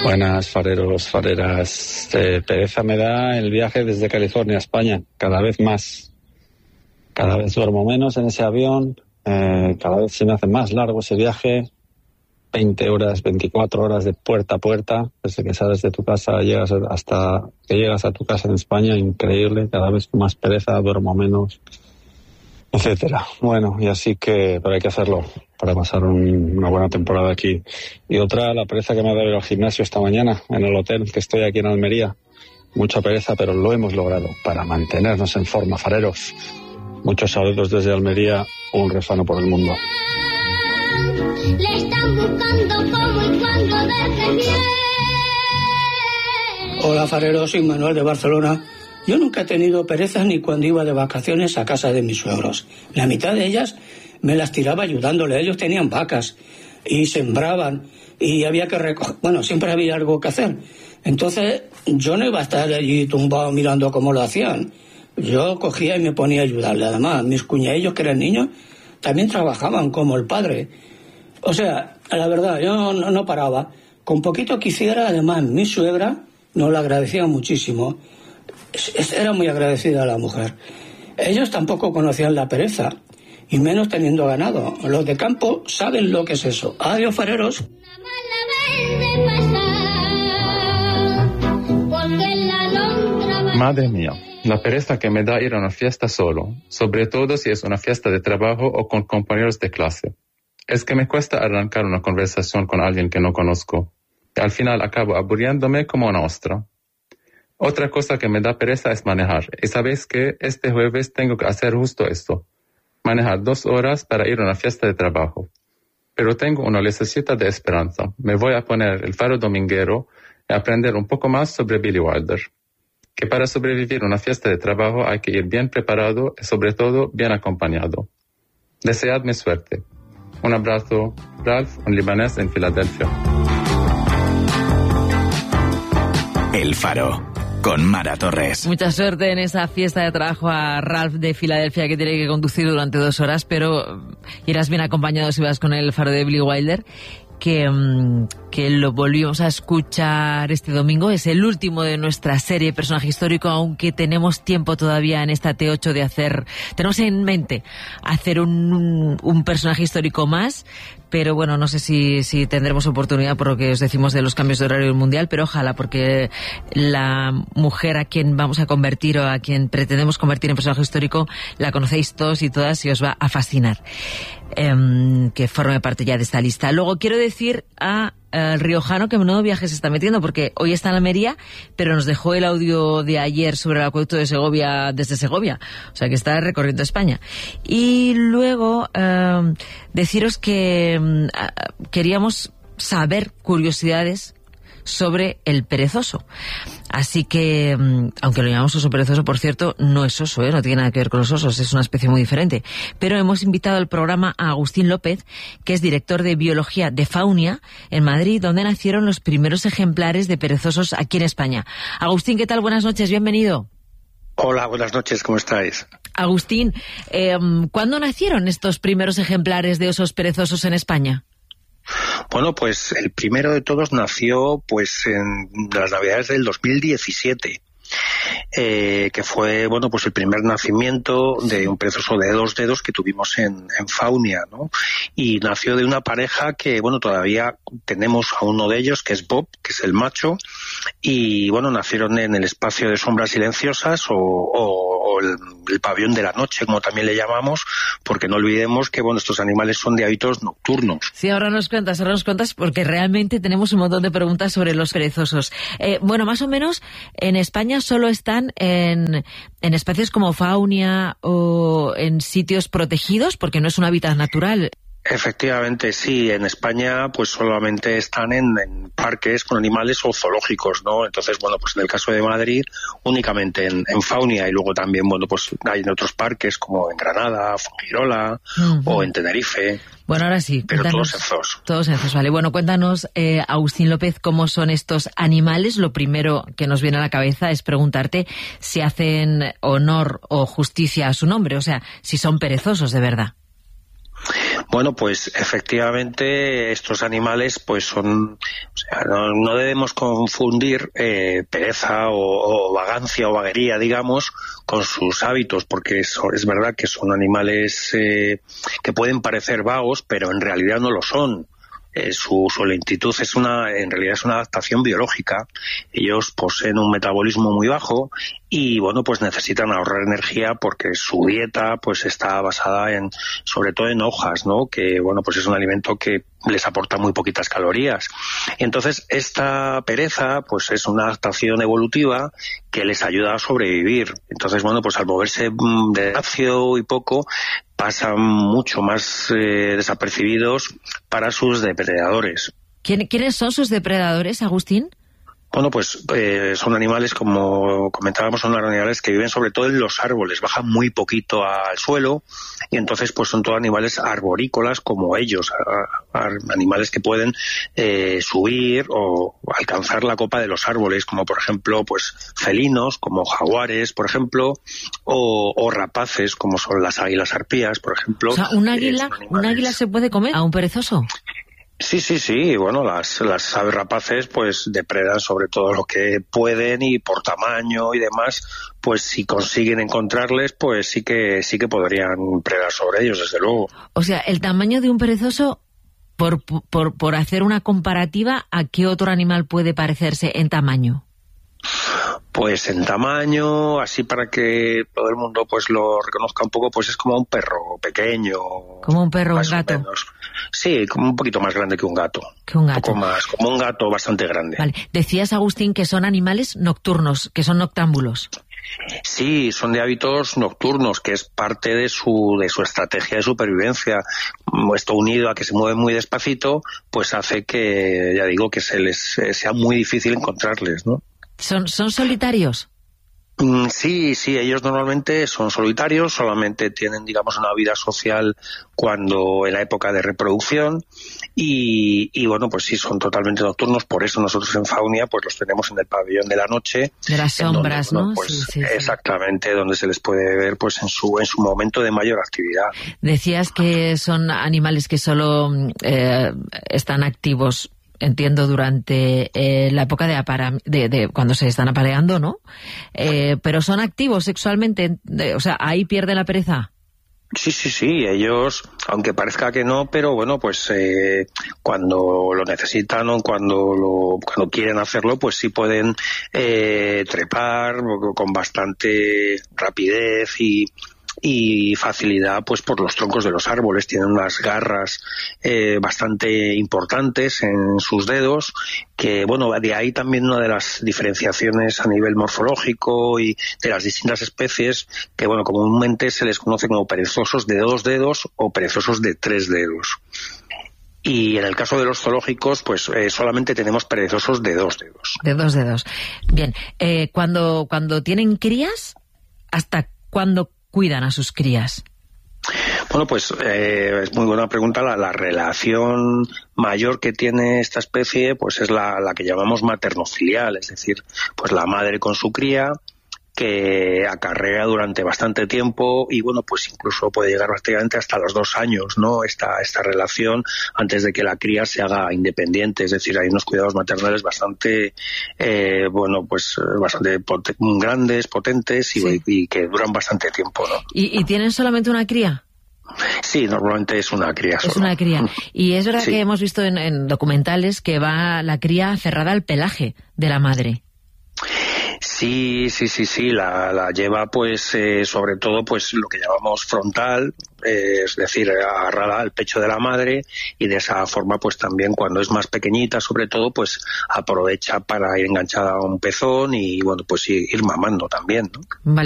Buenas, fareros, fareras. Pereza me da el viaje desde California a España, cada vez más. Cada vez duermo menos en ese avión, cada vez se me hace más largo ese viaje. 20 horas, 24 horas de puerta a puerta, desde que sales de tu casa hasta que llegas a tu casa en España, increíble, cada vez con más pereza, duermo menos, etcétera. Bueno, y así que, pero hay que hacerlo para pasar una buena temporada aquí. Y otra, la pereza que me ha dado ir al gimnasio esta mañana, en el hotel que estoy aquí en Almería. Mucha pereza, pero lo hemos logrado para mantenernos en forma, fareros. Muchos saludos desde Almería, un refano por el mundo. Le están buscando cómo y cuándo desde bien. Hola, fareros, soy Manuel de Barcelona. Yo nunca he tenido pereza ni cuando iba de vacaciones a casa de mis suegros. La mitad de ellas me las tiraba ayudándole. Ellos tenían vacas y sembraban y había que recoger. Bueno, siempre había algo que hacer. Entonces yo no iba a estar allí tumbado mirando cómo lo hacían. Yo cogía y me ponía a ayudarle. Además, mis cuñadillos, que eran niños, también trabajaban como el padre. O sea, la verdad, yo no paraba. Con poquito que hiciera, además, mi suegra nos lo agradecía muchísimo. Era muy agradecida a la mujer. Ellos tampoco conocían la pereza, y menos teniendo ganado. Los de campo saben lo que es eso. Adiós, fareros. Madre mía, la pereza que me da ir a una fiesta solo, sobre todo si es una fiesta de trabajo o con compañeros de clase. Es que me cuesta arrancar una conversación con alguien que no conozco. Y al final acabo aburriéndome como una ostra. Otra cosa que me da pereza es manejar. Y sabéis que este jueves tengo que hacer justo esto. Manejar 2 horas para ir a una fiesta de trabajo. Pero tengo una lucecita de esperanza. Me voy a poner el faro dominguero y aprender un poco más sobre Billy Wilder. Que para sobrevivir a una fiesta de trabajo hay que ir bien preparado y sobre todo bien acompañado. Deseadme suerte. Un abrazo, Ralph, un libanés en Filadelfia. El Faro, con Mara Torres. Mucha suerte en esa fiesta de trabajo a Ralph de Filadelfia, que tiene que conducir durante 2 horas, pero irás bien acompañado si vas con el Faro de Billy Wilder, que lo volvimos a escuchar este domingo. Es el último de nuestra serie Personaje Histórico, aunque tenemos tiempo todavía en esta T8 de tenemos en mente hacer un personaje histórico más, pero bueno, no sé si tendremos oportunidad por lo que os decimos de los cambios de horario mundial, pero ojalá, porque la mujer a quien vamos a convertir o a quien pretendemos convertir en personaje histórico la conocéis todos y todas y os va a fascinar. Que forme parte ya de esta lista. Luego quiero decir a el riojano que menudo viaje se está metiendo, porque hoy está en Almería, pero nos dejó el audio de ayer sobre el acueducto de Segovia desde Segovia, o sea que está recorriendo España. Y luego deciros que queríamos saber curiosidades sobre el perezoso. Así que, aunque lo llamamos oso perezoso, por cierto, no es oso, no tiene nada que ver con los osos, es una especie muy diferente. Pero hemos invitado al programa a Agustín López, que es director de Biología de Faunia en Madrid, donde nacieron los primeros ejemplares de perezosos aquí en España. Agustín, ¿qué tal? Buenas noches, bienvenido. Hola, buenas noches, ¿cómo estáis? Agustín, ¿cuándo nacieron estos primeros ejemplares de osos perezosos en España? Bueno, pues el primero de todos nació pues en las Navidades del 2017, que fue, bueno, pues el primer nacimiento de un perezoso de 2 dedos que tuvimos en Faunia, ¿no? Y nació de una pareja que, bueno, todavía tenemos a uno de ellos, que es Bob, que es el macho, y bueno, nacieron en el espacio de sombras silenciosas o el pabellón de la noche, como también le llamamos, porque no olvidemos que, bueno, estos animales son de hábitos nocturnos. Sí, ahora nos cuentas, porque realmente tenemos un montón de preguntas sobre los perezosos. Bueno, más o menos en España solo están en espacios como Faunia o en sitios protegidos, porque no es un hábitat natural. Efectivamente, sí. En España pues solamente están en parques con animales o zoológicos, ¿no? Entonces, bueno, pues en el caso de Madrid únicamente en Faunia, y luego también, bueno, pues hay en otros parques como en Granada, Fuengirola o en Tenerife. Bueno, ahora sí. Pero todos en zoos. Todos en zoos, vale. Bueno, cuéntanos, Agustín López, cómo son estos animales. Lo primero que nos viene a la cabeza es preguntarte si hacen honor o justicia a su nombre, o sea, si son perezosos de verdad. Bueno, pues efectivamente estos animales pues son, o sea, no debemos confundir pereza o vagancia o vaguería, digamos, con sus hábitos, porque es verdad que son animales que pueden parecer vagos, pero en realidad no lo son. Su lentitud en realidad es una adaptación biológica. Ellos poseen un metabolismo muy bajo y bueno, pues necesitan ahorrar energía porque su dieta pues está basada sobre todo en hojas, ¿no? Que bueno, pues es un alimento que les aporta muy poquitas calorías. Y entonces esta pereza pues es una adaptación evolutiva que les ayuda a sobrevivir. Entonces bueno, pues al moverse despacio y poco, pasan mucho más desapercibidos para sus depredadores. ¿Quiénes son sus depredadores, Agustín? Bueno, pues son animales, como comentábamos, son animales que viven sobre todo en los árboles, bajan muy poquito al suelo y entonces pues son todos animales arborícolas como ellos, animales que pueden subir o alcanzar la copa de los árboles, como por ejemplo pues felinos, como jaguares, por ejemplo, o rapaces, como son las águilas arpías, por ejemplo. O sea, ¿un águila se puede comer a un perezoso? Sí. Bueno, las aves rapaces pues depredan sobre todo lo que pueden y por tamaño y demás, pues si consiguen encontrarles, pues sí que podrían predar sobre ellos, desde luego. O sea, el tamaño de un perezoso, por hacer una comparativa, ¿a qué otro animal puede parecerse en tamaño? Pues en tamaño, así para que todo el mundo pues lo reconozca un poco, pues es como un perro pequeño. Como un perro, un gato. Sí, como un poquito más grande que un gato. Un poco más, como un gato bastante grande. Vale. Decías, Agustín, que son animales nocturnos, que son noctámbulos. Sí, son de hábitos nocturnos, que es parte de su estrategia de supervivencia. Esto unido a que se mueven muy despacito, pues hace que, ya digo, que sea muy difícil encontrarles, ¿no? ¿Son solitarios? Sí, ellos normalmente son solitarios, solamente tienen, digamos, una vida social en la época de reproducción y bueno, pues sí, son totalmente nocturnos, por eso nosotros en Faunia pues los tenemos en el pabellón de la noche. De las sombras, donde, ¿no? Pues, sí. Exactamente, donde se les puede ver pues en su momento de mayor actividad. Decías que son animales que solo están activos, entiendo, durante la época de cuando se están apareando, ¿no? Pero son activos sexualmente, o sea, ahí pierde la pereza. Sí, ellos, aunque parezca que no, pero bueno, pues cuando lo necesitan o cuando quieren hacerlo, pues sí pueden trepar con bastante rapidez y facilidad pues por los troncos de los árboles. Tienen unas garras bastante importantes en sus dedos, que bueno, de ahí también una de las diferenciaciones a nivel morfológico y de las distintas especies, que bueno, comúnmente se les conoce como perezosos de 2 dedos o perezosos de 3 dedos. Y en el caso de los zoológicos, pues solamente tenemos perezosos de 2 dedos. De 2 dedos. Bien, cuando tienen crías, ¿hasta cuándo cuidan a sus crías? Bueno, pues es muy buena pregunta. La relación mayor que tiene esta especie pues es la que llamamos maternofilial, es decir, pues la madre con su cría, que acarrea durante bastante tiempo y bueno, pues incluso puede llegar prácticamente hasta los 2 años, ¿no? Esta relación antes de que la cría se haga independiente, es decir, hay unos cuidados maternales bastante bastante grandes, potentes y que duran bastante tiempo, ¿no? ¿Y tienen solamente una cría? Sí, normalmente es una cría solo. Es una cría. Y es verdad Sí. que hemos visto en documentales que va la cría aferrada al pelaje de la madre. Sí, la lleva pues sobre todo pues lo que llamamos frontal, es decir, agarrada al pecho de la madre, y de esa forma pues también cuando es más pequeñita sobre todo pues aprovecha para ir enganchada a un pezón y bueno, pues ir mamando también, ¿no? Vale.